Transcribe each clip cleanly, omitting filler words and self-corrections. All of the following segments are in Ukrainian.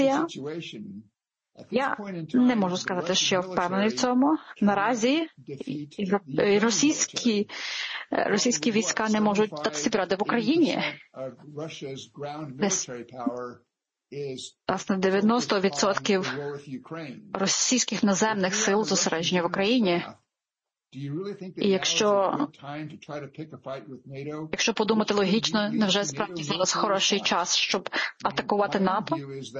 Я не можу сказати, що я впевнений в цьому. Наразі російські війська не можуть дати собі ради в Україні. Власне, 90% російських наземних сил зосереджені в Україні. І якщо подумати логічно, невже справді зараз хороший час, щоб атакувати НАТО?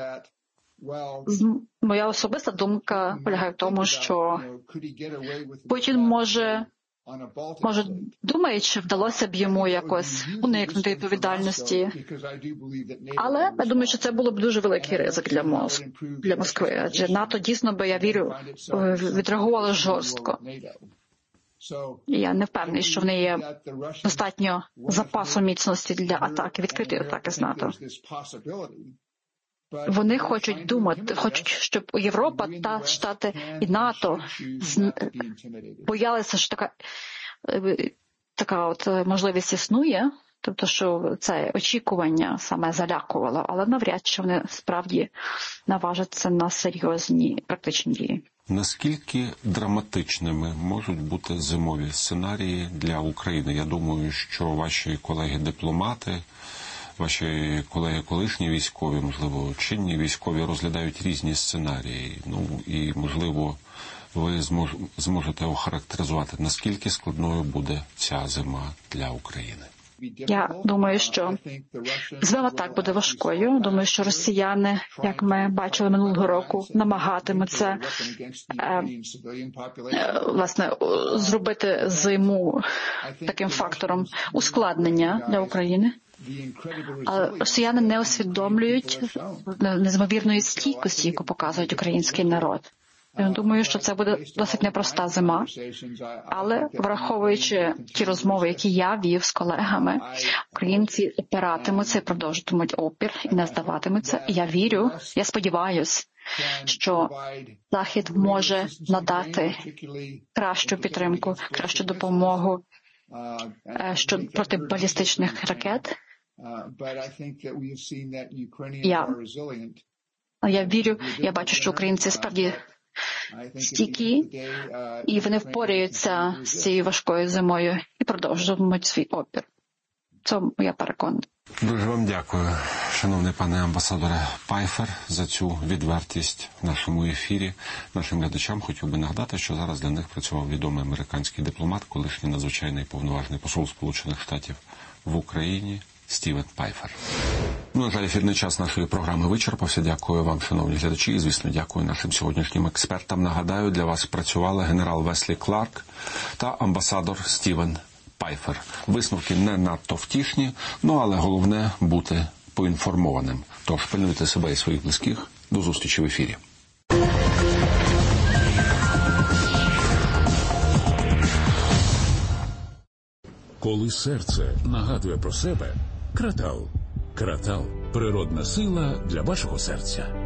Моя особиста думка полягає в тому, що Путін може думає, чи вдалося б йому якось уникнути відповідальності. Але я думаю, що це було б дуже великий ризик для Москви. Адже НАТО дійсно, я вірю, відреагувало жорстко. І я не впевнений, що в неї є достатньо запасу міцності для атаки, відкритої атаки з НАТО. Вони хочуть щоб Європа та Штати і НАТО боялися, що така от можливість існує, тобто, що це очікування саме залякувало, але навряд чи вони справді наважаться на серйозні практичні дії. Наскільки драматичними можуть бути зимові сценарії для України? Я думаю, що ваші колеги-дипломати, ваші колеги колишні військові, можливо, чинні військові розглядають різні сценарії. І, можливо, ви зможете охарактеризувати, наскільки складною буде ця зима для України. Я думаю, що зима так буде важкою. Думаю, що росіяни, як ми бачили минулого року, намагатимуться власне зробити зиму таким фактором ускладнення для України. Але росіяни не усвідомлюють незмовірної стійкості, яку показують український народ. Я думаю, що це буде досить непроста зима, але враховуючи ті розмови, які я вів з колегами, українці опиратимуться і продовжуватимуть опір і не здаватимуться. І я вірю, я сподіваюся, що Захід може надати кращу підтримку, кращу допомогу проти балістичних ракет. Я вірю, я бачу, що українці справді стійкі, і вони впораються з цією важкою зимою і продовжуватимуть свій опір. Це я переконана. Дуже вам дякую, шановний пане амбасадоре Пайфер, за цю відвертість в нашому ефірі. Нашим глядачам хотів би нагадати, що зараз для них працював відомий американський дипломат, колишній надзвичайний повноважний посол Сполучених Штатів в Україні Стівен Пайфер. На жаль, ефірний час нашої програми вичерпався. Дякую вам, шановні глядачі, і, звісно, дякую нашим сьогоднішнім експертам. Нагадаю, для вас працювали генерал Веслі Кларк та амбасадор Стівен Пайфер. Висновки не надто втішні, але головне бути поінформованим. Тож пильнуйте себе і своїх близьких. До зустрічі в ефірі. Коли серце нагадує про себе, Кратал. Кратал – природна сила для вашого серця.